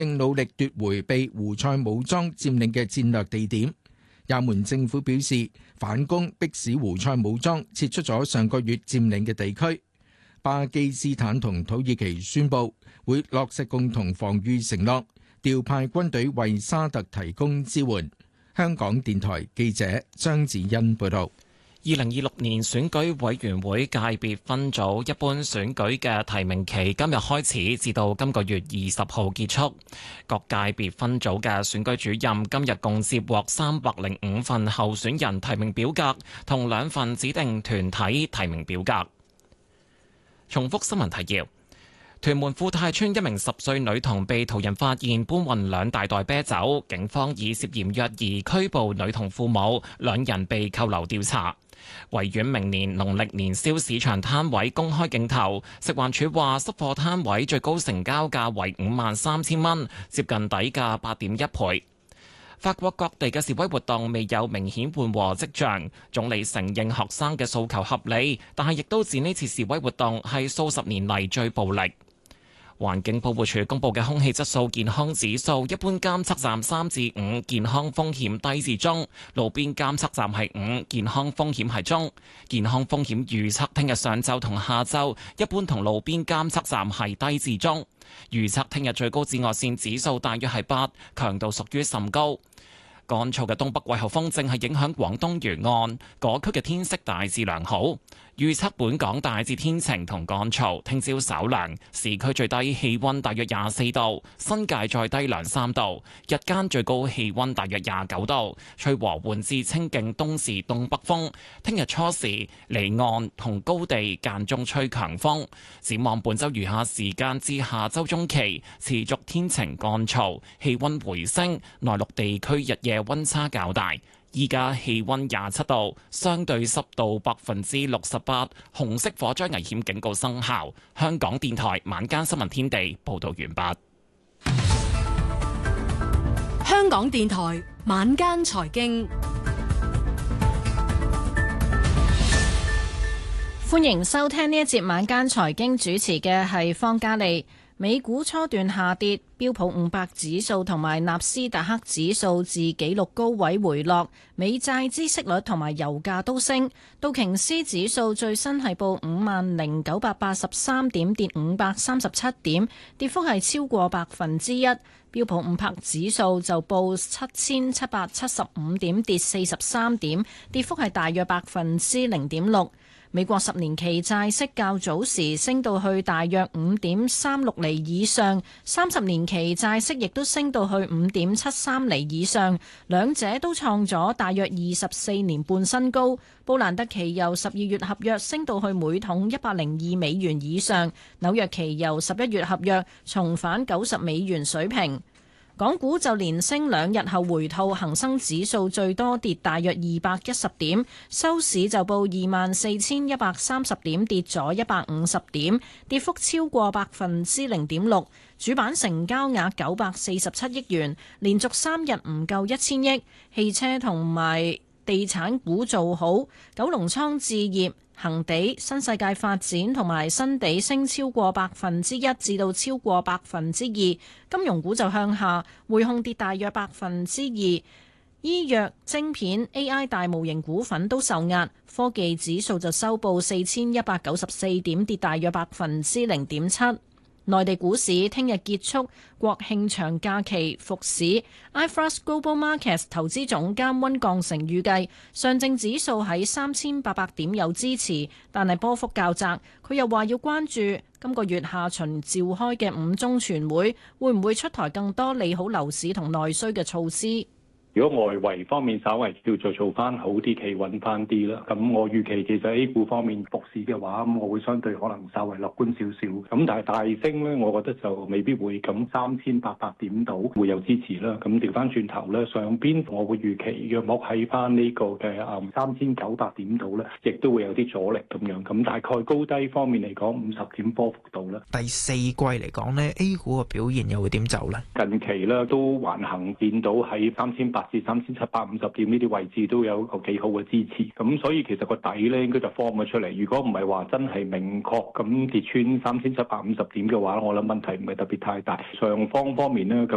正努力奪回被胡塞武裝佔領嘅戰略地點。也門政府表示，反攻迫使胡塞武裝撤出咗上個月佔領嘅地區。巴基斯坦同土耳其宣布會落實共同防禦承諾，調派軍隊為沙特提供支援。香港電台記者張子欣報道。 2026年選舉委員會界別分組一般選舉嘅提名期今日開始，至到今個月20號結束。各界別分組嘅選舉主任今日共接獲305份候選人提名表格同2份指定團體提名表格。重複新聞提要：屯門富泰邨一名10歲女童被途人發現搬運2大袋啤酒，警方以涉嫌虐兒拘捕女童父母，2人被扣留調查。維園明年農曆年宵市場攤位公開競投，食環署話濕貨攤位最高成交價為53,000蚊，接近底價8.1倍。法國各地嘅示威活動未有明顯緩和跡象，總理承認學生嘅訴求合理，但係亦都指呢次示威活動係數十年嚟最暴力。環境保護署公布嘅空氣質素健康指數，一般監測站3至5，健康風險低至中；路邊監測站係5，健康風險係中。健康風險預測聽日上晝同下晝，一般同路邊監測站係低至中。預測聽日最高紫外線指數大約係8，強度屬於甚高。乾燥嘅東北季候風正係影響廣東沿岸，嗰區嘅天色大致良好。預測本港大致天晴同乾燥，聽朝稍涼，市區最低氣溫大約24度，新界再低2-3度，日間最高氣溫大約29度，吹和緩至清勁東至東北風。聽日初時離岸同高地間中吹強風。展望本週餘下時間至下週中期，持續天晴乾燥，氣溫回升，內陸地區日夜溫差較大。依家氣溫27度，相對濕度68%，紅色火災危險警告生效。香港電台晚間新聞天地報道完畢。 香港電台晚間財經， 歡迎收聽呢一節晚間財經，主持嘅係方嘉利。美股初段下跌，標普500指數同埋納斯達克指數自紀錄高位回落，美債孳息率同埋油價都升。道瓊斯指數最新係報50,983點，跌537點，跌幅係超過1%。標普500指數就報7,775點，跌43點，跌幅係大約0.6%。美國10年期債息較早時升到去大約5.36厘以上，30年期債息亦都升到去5.73厘以上，兩者都創咗大約24年半新高。布蘭特期油12月合約升到去每桶102美元以上，紐約期油11月合約重返90美元水平。港股就連升2日後回吐，恒生指數最多跌大約210點，收市就報24,130點，跌咗150點，跌幅超過0.6%。主板成交額947億元，連續3日唔夠1000億。汽車同埋地產股做好，九龍倉置業、恒地、新世界發展同埋新地升超過1%至到超過2%。金融股就向下，匯控跌大約2%。醫藥、晶片、AI 大模型股份都受壓，科技指數就收報4194點，跌大約0.7%。內地股市聽日結束國慶長假期復市。iFAST Global Markets 投資總監溫鋼成預計上證指數喺3800點有支持，但係波幅較窄。佢又話要關注今個月下旬召開嘅5中全會，會唔會出台更多利好樓市同內需嘅措施。 如果外圍方面稍為叫做做翻好啲，企穩翻啲啦，咁我預期其實 A 股方面復市嘅話，咁我會相對可能稍為樂觀少少。咁但係大升咧，我覺得就未必會咁3800點度會有支持啦。咁調翻轉頭咧，上邊我會預期約莫喺翻呢個嘅3900點度咧，亦都會有啲阻力咁樣。咁大概高低方面嚟講，50點波幅度啦。 第四季嚟講咧 ，A 股嘅表現又會點走咧？ 近期咧都橫行見到喺3800至3750點呢啲位置都有一個幾好嘅支持，咁所以其實個底咧應該就 form 咗出嚟。如果唔係話真係明確咁跌穿3750點嘅話，我諗問題唔係特別太大。上方方面咧。